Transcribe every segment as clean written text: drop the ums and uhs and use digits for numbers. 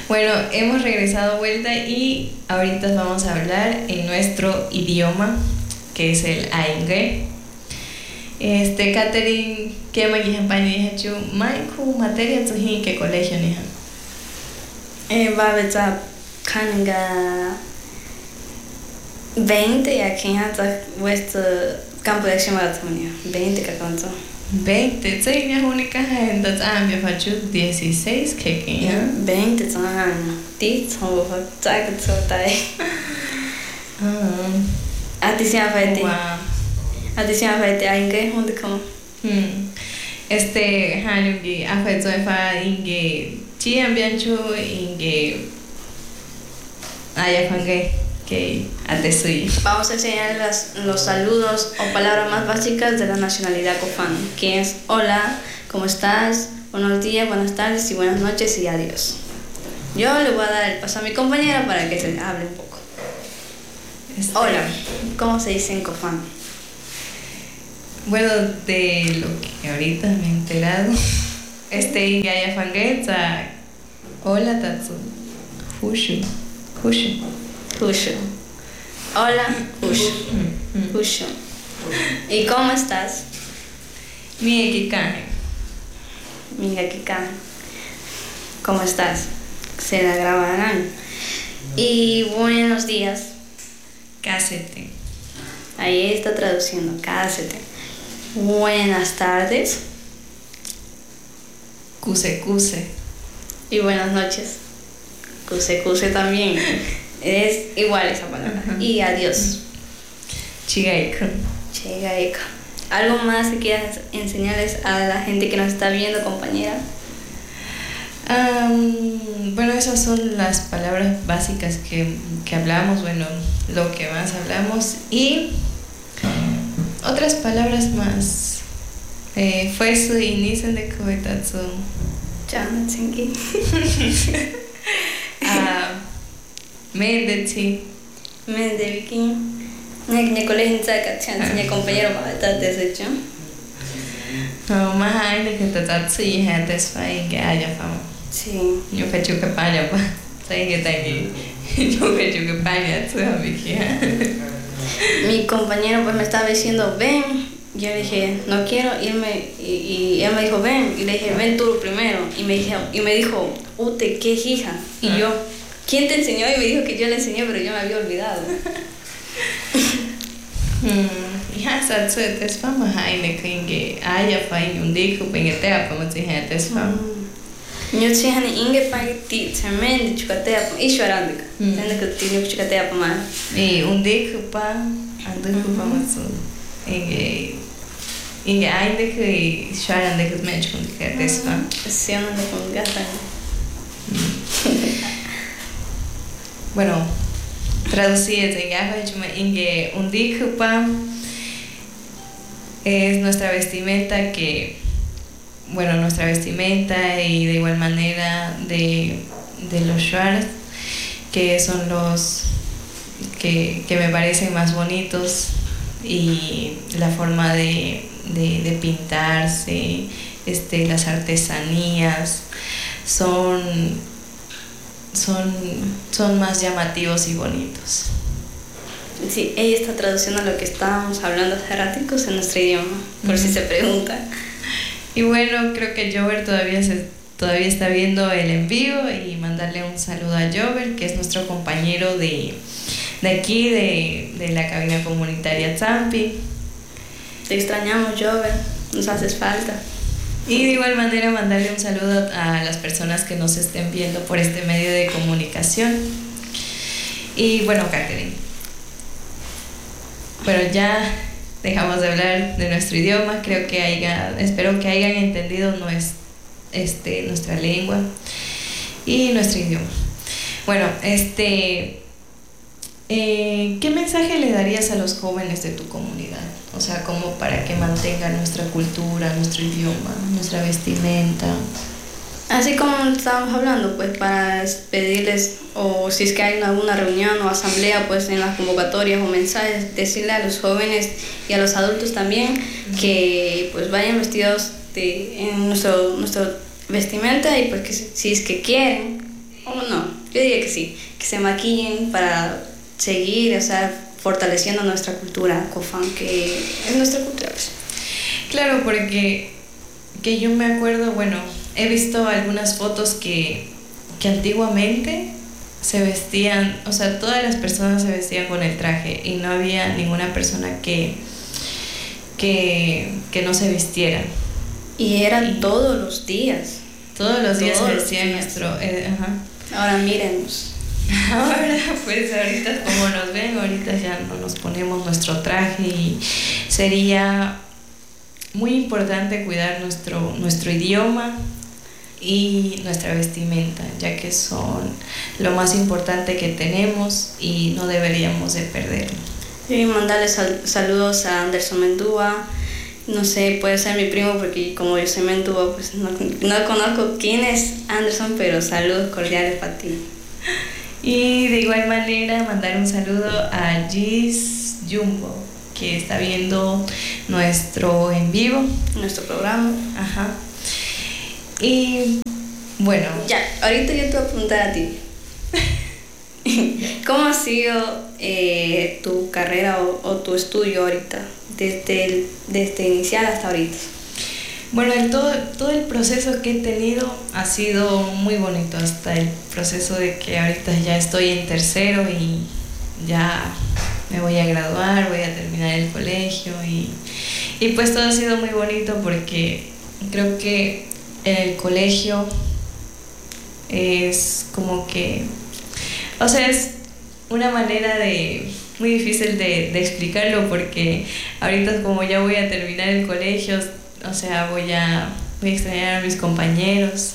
Bueno, hemos regresado vuelta y ahorita vamos a hablar en nuestro idioma, que es el Ainge. Catherine, ¿qué me dije para ni hecho? Maiku materia tu hin que colegio ni Va a estar canga 20 y aquí hasta vuestro campo de acción maratonia. 20 que cuánto. 20, sí, es única gente, también facho 16 que 20 años. Tito, tac, sotai. Atención para ti. Atención para ti, Ainge, ¿dónde como? Hanungi, afecto fa inge, chian biancho inge, ayafange, que atesui. Vamos a enseñar los saludos o palabras más básicas de la nacionalidad cofán, que es hola, ¿cómo estás? Buenos días, buenas tardes y buenas noches y adiós. Yo le voy a dar el paso a mi compañera para que se hable un poco. Hola, ¿cómo se dice en cofán? Bueno, de lo que ahorita me he enterado, ayafange, hola tatsu, hushu. Hola, Hushu. ¿Y cómo estás? Mi equicaje. ¿Cómo estás? Se la grabarán. Y buenos días. Cásete. Ahí está traduciendo, cásete. Buenas tardes. Cuse. Y buenas noches. Cuse también. Es igual esa palabra. Y adiós. Chigaiko. ¿Algo más que quieras enseñarles a la gente que nos está viendo, compañera? Bueno, esas son las palabras básicas que hablamos, bueno, lo que más hablamos. Y otras palabras más. Fue su inicio de Kobetatsu. Chanatsinki. Mendechi. Mendeviki. Nek colegio saca chance compañero para estar desecho. Más hay que tratar y gente es fácil que haya fama. Sí. Yo pecho que paña pa. Tengo yo pecho que paña tu amiga. Mi compañero pues me estaba diciendo ven. Yo le dije no quiero irme y él me dijo ven y le dije ven tú primero y me dijo ute qué hija y yo ¿quién te enseñó? Y me dijo que yo le enseñé pero yo me había olvidado. Hija es fama haine que haya fain un dijo pengetea como si gente es fama. Yo sí han inge pagti tremendo chucatea y llorando. Tende que tiene chucatea pa más. Y un dijo pa ando pa más. Inge hay de que lloran de que me hecho con que es fama. Sí, ando con gata. Bueno, traducido en que un dikupa es nuestra vestimenta nuestra vestimenta y de igual manera de los shuars que son los que me parecen más bonitos y la forma de pintarse, las artesanías son más llamativos y bonitos. Sí, ella está traduciendo lo que estábamos hablando hace raticos en nuestro idioma, por si se pregunta. Y bueno, creo que Jover todavía está viendo el envío y mandarle un saludo a Jover, que es nuestro compañero de aquí, de la cabina comunitaria Zampi. Te extrañamos, Jover, nos haces falta. Y de igual manera mandarle un saludo a las personas que nos estén viendo por este medio de comunicación. Y bueno, Catherine, ya dejamos de hablar de nuestro idioma. Espero que hayan entendido nuestra lengua y nuestro idioma. Bueno, ¿qué mensaje le darías a los jóvenes de tu comunidad? O sea, como para que mantengan nuestra cultura, nuestro idioma, nuestra vestimenta. Así como estábamos hablando, pues para pedirles, o si es que hay alguna reunión o asamblea, pues en las convocatorias o mensajes, decirle a los jóvenes y a los adultos también que pues vayan vestidos en nuestro vestimenta y pues que si es que quieren o no, Yo diría que sí, que se maquillen para seguir, o sea, fortaleciendo nuestra cultura cofán, que es nuestra cultura, pues. Claro, porque que yo me acuerdo, bueno, he visto algunas fotos que antiguamente se vestían, o sea, todas las personas se vestían con el traje y no había ninguna persona que no se vistiera. Y eran todos los días. Todos los días se Todos los vestían días. nuestro... ajá. Ahora mírenos. Ahora, pues ahorita como nos ven, ahorita ya no nos ponemos nuestro traje y sería muy importante cuidar nuestro idioma y nuestra vestimenta, ya que son lo más importante que tenemos y no deberíamos de perderlo. Y mandarle saludos a Anderson Mendúa. No sé, puede ser mi primo porque como yo soy Mendúa, pues no conozco quién es Anderson, pero saludos cordiales para ti. Y de igual manera mandar un saludo a Gis Jumbo, que está viendo nuestro en vivo. Nuestro programa. Ajá. Y bueno. Ya, ahorita yo te voy a preguntar a ti. ¿Cómo ha sido tu carrera o tu estudio ahorita? Desde inicial hasta ahorita. Bueno, todo el proceso que he tenido ha sido muy bonito, hasta el proceso de que ahorita ya estoy en tercero y ya me voy a graduar, voy a terminar el colegio y pues todo ha sido muy bonito porque creo que el colegio es como que, o sea, es una manera muy difícil de explicarlo porque ahorita como ya voy a terminar el colegio, o sea, voy a extrañar a mis compañeros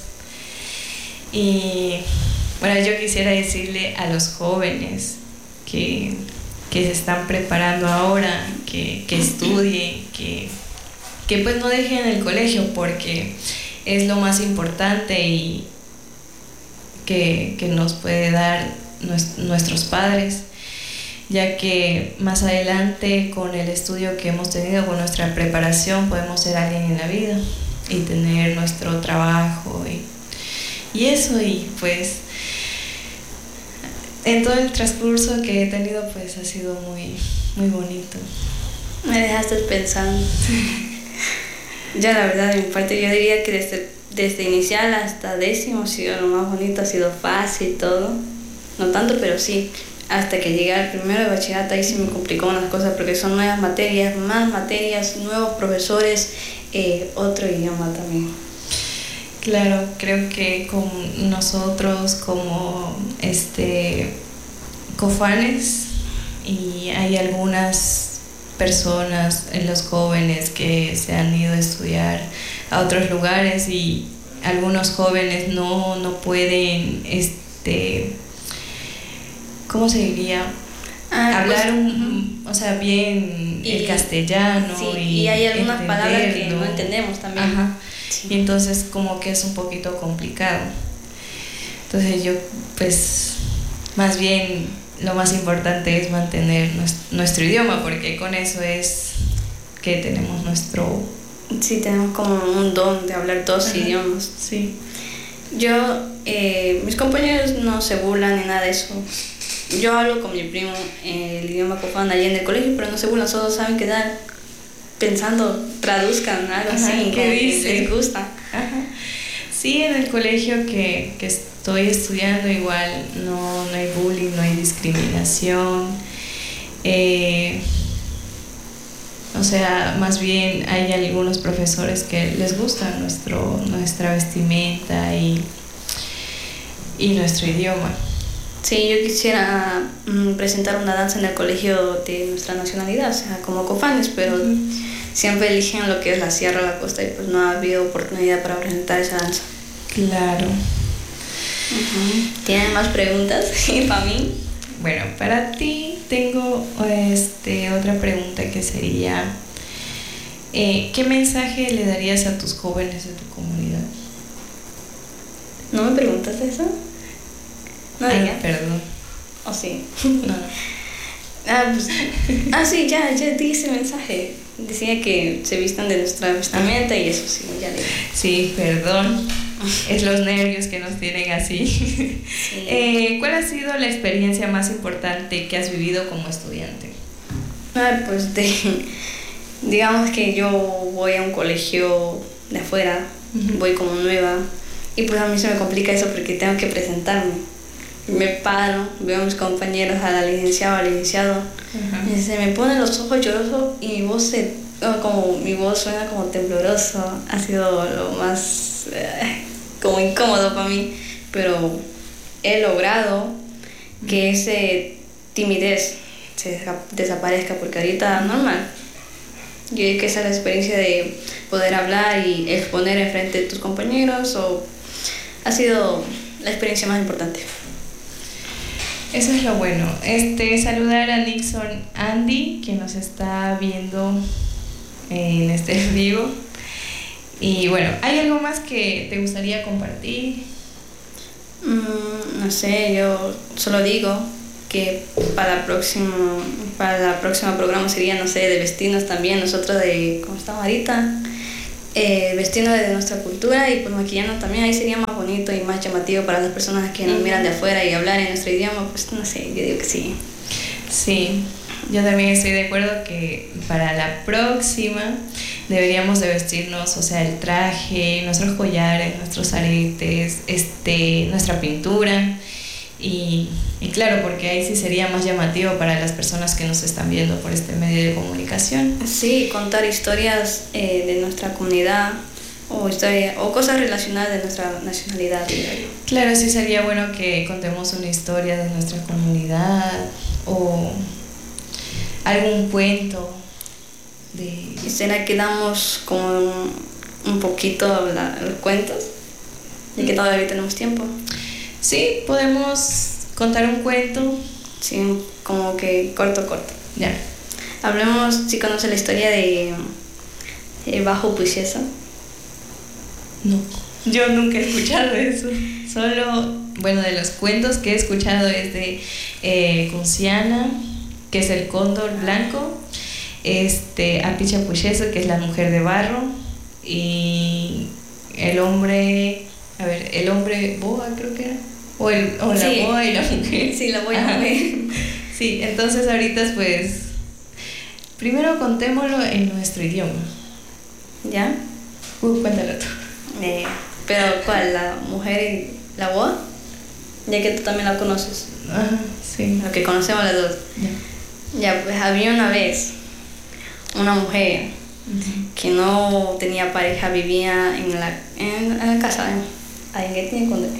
y bueno, yo quisiera decirle a los jóvenes que se están preparando ahora, que estudien, que pues no dejen el colegio porque es lo más importante y que nos puede dar nuestros padres, ya que más adelante con el estudio que hemos tenido, con nuestra preparación, podemos ser alguien en la vida y tener nuestro trabajo y eso, y pues en todo el transcurso que he tenido pues ha sido muy, muy bonito. Me dejaste pensando. Ya la verdad, de mi parte, yo diría que desde inicial hasta décimo ha sido lo más bonito, ha sido fácil todo. No tanto, pero sí. Hasta que llegué al primero de bachillerato, ahí sí me complicó unas cosas porque son nuevas materias, más materias, nuevos profesores, otro idioma también. Claro, creo que con nosotros como cofanes, y hay algunas personas, los jóvenes que se han ido a estudiar a otros lugares y algunos jóvenes no pueden ¿cómo se diría? Hablar pues, o sea, bien el castellano, sí, y hay algunas palabras que no entendemos también. Ajá. Sí. Y entonces como que es un poquito complicado. Entonces yo pues más bien lo más importante es mantener nuestro idioma, porque con eso es que tenemos nuestro... Sí, tenemos como un don de hablar dos idiomas. Sí. Yo, mis compañeros no se burlan ni nada de eso. Yo hablo con mi primo el idioma cofán allí en el colegio, pero no se burlan, solo saben quedar pensando, traduzcan algo así, ¿qué dice? Les gusta. Ajá. Sí, en el colegio que estoy estudiando igual no hay bullying, no hay discriminación. O sea, más bien hay algunos profesores que les gusta nuestra vestimenta y nuestro idioma. Sí, yo quisiera presentar una danza en el colegio de nuestra nacionalidad, o sea, como cofanes, pero siempre eligen lo que es la sierra, la costa, y pues no ha habido oportunidad para presentar esa danza. Claro. ¿Tienen más preguntas para mí? Bueno, para ti tengo otra pregunta que sería, ¿qué mensaje le darías a tus jóvenes de tu comunidad? ¿No me preguntas eso? No diga. Perdón. ¿O sí? No. Sí, ya di ese mensaje. Decía que se vistan de nuestra vestimenta y eso sí, ya dije. Sí, perdón. Es los nervios que nos tienen así. Sí. ¿Cuál ha sido la experiencia más importante que has vivido como estudiante? Ay, pues digamos que yo voy a un colegio de afuera, voy como nueva, y pues a mí se me complica eso porque tengo que presentarme. Me paro, veo a mis compañeros, a la licenciada o al licenciado, y se me ponen los ojos llorosos y mi voz suena como tembloroso. Ha sido lo más como incómodo para mí, pero he logrado que ese timidez desaparezca, porque ahorita normal. Yo creo que esa es la experiencia de poder hablar y exponer enfrente de tus compañeros, ha sido la experiencia más importante. Eso es lo bueno. Saludar a Nixon Andy, que nos está viendo en este vivo. Y bueno, ¿hay algo más que te gustaría compartir? No sé, yo solo digo que para la próxima programa sería, no sé, de vestirnos también, nosotros como estamos ahorita, vestirnos de nuestra cultura y pues maquillarnos también, ahí sería más bonito y más llamativo para las personas que nos miran de afuera, y hablar en nuestro idioma, pues no sé, yo digo que sí. Sí, yo también estoy de acuerdo que para la próxima deberíamos de vestirnos, o sea, el traje, nuestros collares, nuestros aretes, nuestra pintura. Y claro, porque ahí sí sería más llamativo para las personas que nos están viendo por este medio de comunicación. Sí, contar historias de nuestra comunidad o cosas relacionadas de nuestra nacionalidad. Claro, sí sería bueno que contemos una historia de nuestra comunidad o algún cuento. ¿Y será que damos como un poquito los cuentos? Ya que todavía tenemos tiempo. Sí, podemos contar un cuento. Sí, como que corto. Ya. Hablemos, si conoce la historia de Bajo Puchesa. No, yo nunca he escuchado eso. Solo, bueno, de los cuentos que he escuchado es de Kunciana, que es el cóndor blanco, Apicha Puchesa, que es la mujer de barro, y el hombre boa, creo que era. O la Sí. boa y la mujer. Sí, la voy a ver. Sí, entonces ahorita pues primero contémoslo en nuestro idioma. ¿Ya? Cuéntalo tú. Pero ¿cuál? ¿La mujer y la boa? Ya que tú también la conoces. Ajá, sí. Lo que conocemos las dos. Ya, pues había una vez una mujer que no tenía pareja, vivía en la casa, ahí que tiene cuando.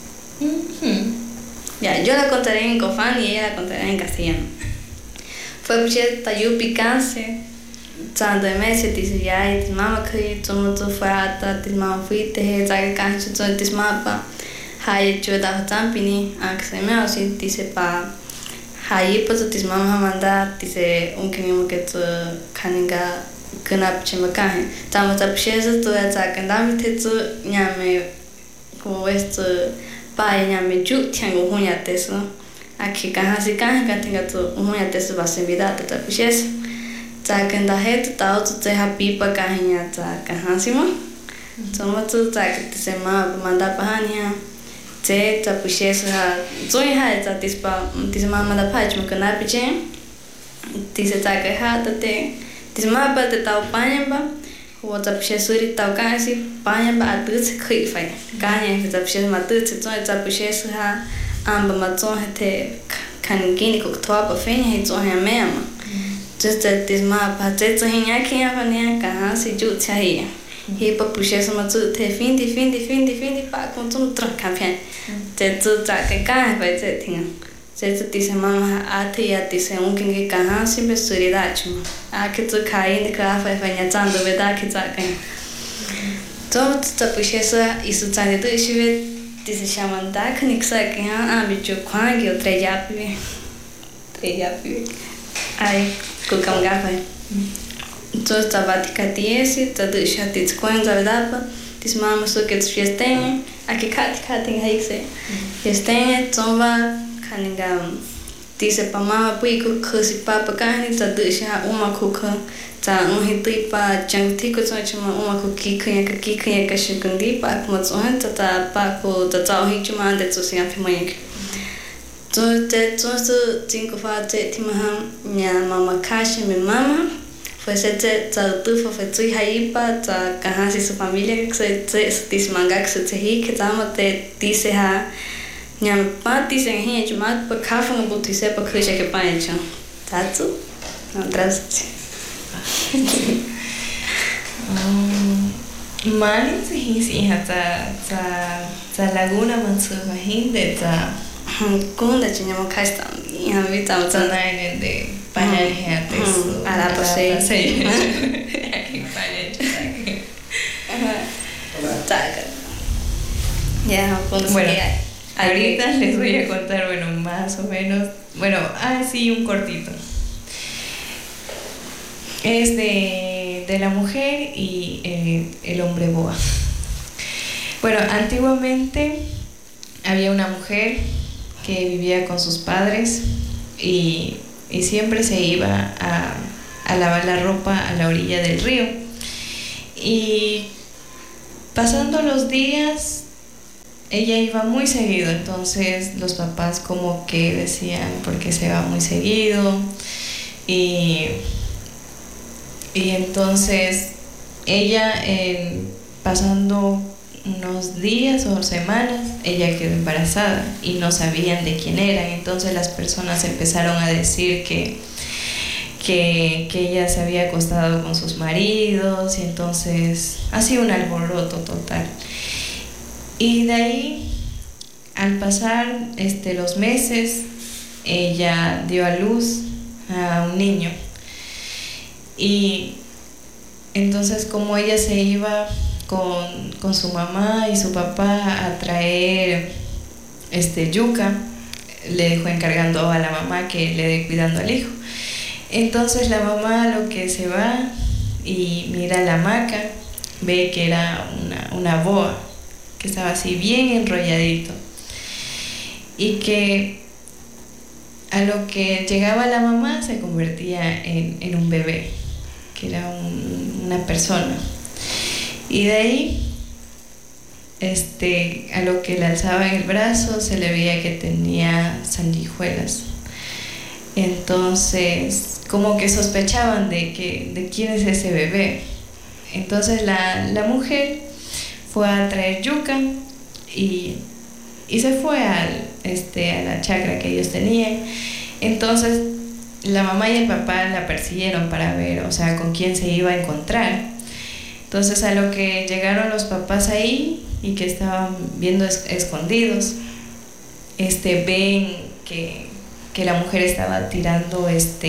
Ya, yo la contaré en cofán y ella la contará en castellano. Fue porque tayu picance, tanto de meses dice ya y mamá que todo fue hasta tis mamá fuiste, ya cancho todo tis mapa, hay yo da tampini, aunque se me así dice pa, hay pues tis mamá manda dice un que mismo que tu caninga kena chimakaje, estamos tapchezas tu ya candami te tu ñame como esto pa ñame ju tiango hunya teso. Aquí si tenga tu umuya te suba sin vida te tapiches ta kenda het ta tu te happy pa kahnya ta kahasimo toma tu ta que te se manda pahania te tapiches ha zoi ha ta tisma manda pach mo kana piche tise ta que ha te tisma pa te ta panyamba o tapiches suri ta kasi panyamba atuts khoi fai kahnya tapiches matuts zoi tapiches ha amba matson hete kaningini koktoa pa fenya hitso ha mema just that this ma pa tetso hinya kia fanya ka si ju chai he pa pushe sama tu te findi pa kon tum tra kampian te tu ta ke ka pa te tinga se tu dise mama ate ya dise un kinge ka ha si be surida chu a ke tu kai ne ka fa fanya chando be da ke ta ka to tu pushe sa isu chane tu shive dice llaman da kniksa que ha bicho kwang yo treya pibe ai ku kam gafa to tabatika tiesi to de shatit kwang za dapa dis mama so que fiestene aqui kat haikse fiestene tomba kaninga dice pa mama pui ku khusi pa pa ka ni ta de sha uma ku kha ta no hi ti pa chang ti ko chama uma ku ki khya ka shi kundi pa ku mo chon ta pa ku ta ta hi chuma de chu sia phi mai to te to su cinco fa te ti ma nya mama ka shi mi mama fue se te ta tu fue tu hai pa ta ka ha si su familia que se dis manga que se hi que ta ma te dice ha nya pa ti se hi chuma pa ka fa no ti se pa khusha ke pa cha ta tu no tras Mali se hi si ha ta laguna man su va hin de ta kunda chinya mo ka sta ya mi ta ta nine de panel ha te su ara pa se aquí panel ta ya bueno, ahorita les voy a contar, bueno, más o menos, bueno, sí, un cortito. Es de la mujer y el hombre boa. Bueno, antiguamente había una mujer que vivía con sus padres y siempre se iba a lavar la ropa a la orilla del río. Y pasando los días, ella iba muy seguido, entonces los papás como que decían, ¿por qué se va muy seguido? Y entonces ella, pasando unos días o semanas, ella quedó embarazada y no sabían de quién era. Entonces las personas empezaron a decir que ella se había acostado con sus maridos, y entonces ha sido un alboroto total. Y de ahí, al pasar los meses, ella dio a luz a un niño. Y entonces, como ella se iba con su mamá y su papá a traer yuca, le dejó encargando a la mamá que le dé cuidando al hijo. Entonces la mamá, lo que se va y mira la hamaca, ve que era una boa, que estaba así bien enrolladito, y que a lo que llegaba la mamá se convertía en un bebé, que era una persona. Y de ahí, a lo que le alzaba en el brazo se le veía que tenía sanguijuelas. Entonces, como que sospechaban de quién es ese bebé. Entonces la mujer fue a traer yuca y se fue a la chacra que ellos tenían. Entonces la mamá y el papá la persiguieron para ver, o sea, con quién se iba a encontrar. Entonces a lo que llegaron los papás ahí y que estaban viendo escondidos, ven que la mujer estaba tirando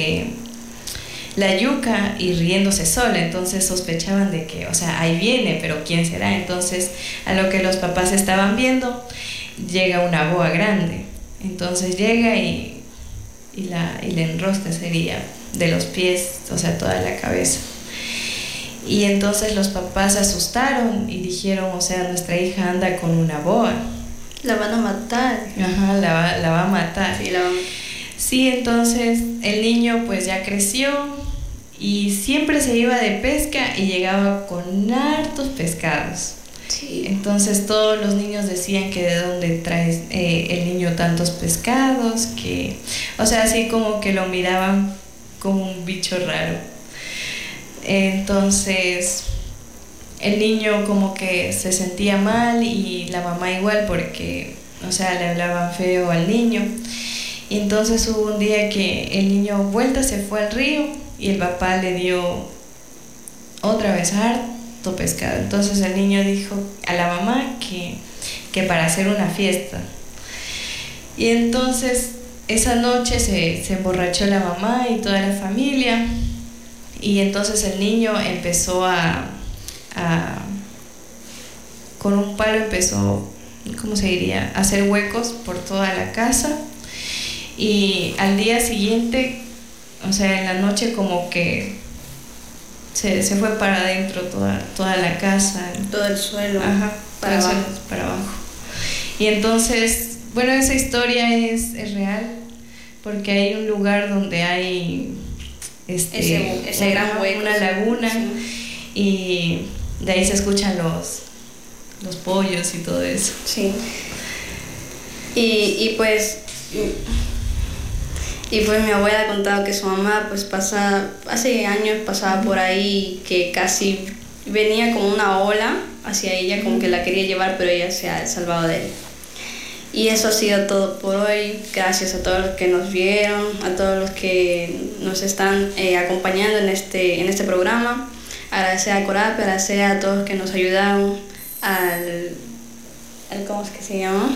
la yuca y riéndose sola. Entonces sospechaban de que, o sea, ahí viene, pero ¿quién será? Entonces, a lo que los papás estaban viendo, llega una boa grande. Entonces llega y le enrosca, sería de los pies, o sea, toda la cabeza. Y entonces los papás se asustaron y dijeron, o sea, nuestra hija anda con una boa. La van a matar. Ajá, la va a matar. Sí, la van a matar. Sí, entonces el niño pues ya creció y siempre se iba de pesca y llegaba con hartos pescados. Sí. Entonces todos los niños decían que de dónde trae el niño tantos pescados, que, o sea, así como que lo miraban como un bicho raro. Entonces el niño como que se sentía mal y la mamá igual, porque, o sea, le hablaban feo al niño. Y entonces hubo un día que el niño vuelta se fue al río y el papá le dio otra vez harto pescado. Entonces el niño dijo a la mamá que para hacer una fiesta. Y entonces esa noche se emborrachó la mamá y toda la familia. Y entonces el niño empezó con un palo empezó, ¿cómo se diría?, a hacer huecos por toda la casa. Y al día siguiente, o sea, en la noche como que se fue para adentro toda la casa. Todo el suelo. Ajá, para abajo. Para abajo. Y entonces, bueno, esa historia es real, porque hay un lugar donde hay ese gran hueco, una laguna, sí. Y de ahí se escuchan los pollos y todo eso. Sí. Y pues mi abuela ha contado que su mamá pues hace años pasaba por ahí, que casi venía como una ola hacia ella, como que la quería llevar, pero ella se ha salvado de él. Y eso ha sido todo por hoy. Gracias a todos los que nos vieron, a todos los que nos están acompañando en este programa. Agradecer a Corape, agradecer a todos los que nos ayudaron, al ¿cómo es que se llama?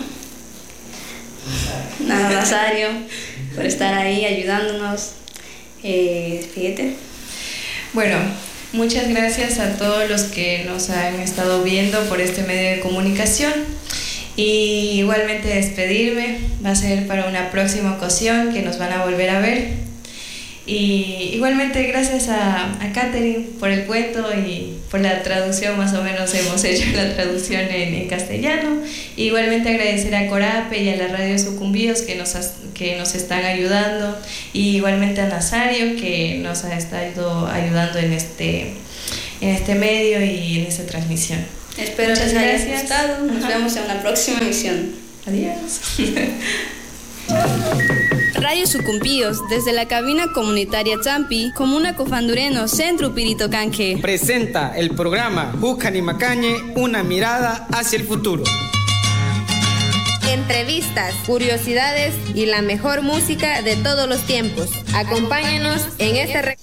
A Rosario, por estar ahí ayudándonos. Fíjate. Bueno, muchas gracias a todos los que nos han estado viendo por este medio de comunicación. Y igualmente despedirme, va a ser para una próxima ocasión que nos van a volver a ver. Y igualmente gracias a Catherine por el cuento y por la traducción, más o menos hemos hecho la traducción en castellano. Igualmente agradecer a Corape y a la Radio Sucumbíos que nos están ayudando. Y igualmente a Nazario que nos ha estado ayudando en este medio y en esta transmisión. Espero que les haya gustado. Nos vemos en una próxima emisión. Adiós. Radio Sucumbíos, desde la cabina comunitaria Champi, Comuna Cofandureno, Centro Pirito Canque. Presenta el programa Jucani Macañe, una mirada hacia el futuro. Entrevistas, curiosidades y la mejor música de todos los tiempos. Acompáñanos en este